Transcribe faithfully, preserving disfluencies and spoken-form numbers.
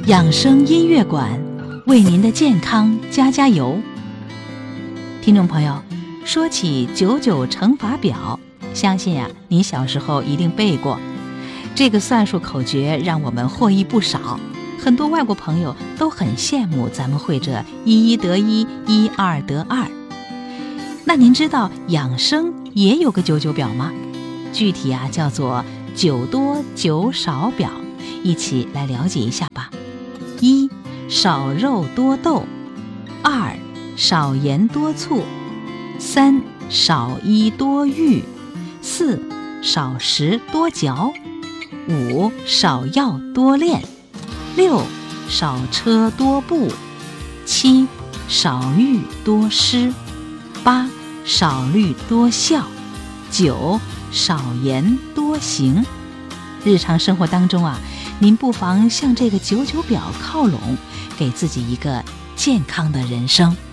养生音乐馆为您的健康加加油。听众朋友，说起九九乘法表，相信啊，你小时候一定背过。这个算术口诀让我们获益不少，很多外国朋友都很羡慕咱们会这一一得一，一二得二。那您知道养生也有个九九表吗？具体啊叫做九多九少表，一起来了解一下吧。一、少肉多豆；二、少盐多醋；三、少衣多浴；四、少食多嚼；五、少药多练；六、少车多步；七、少欲多诗；八、少虑多笑；九、少言多行。日常生活当中啊，您不妨向这个九九表靠拢，给自己一个健康的人生。